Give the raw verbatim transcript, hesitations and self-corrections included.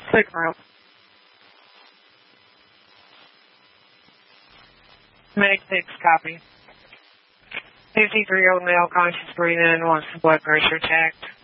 Sick room. Medic six, copy. fifty-three-year-old male, conscious breathing, wants the blood pressure checked.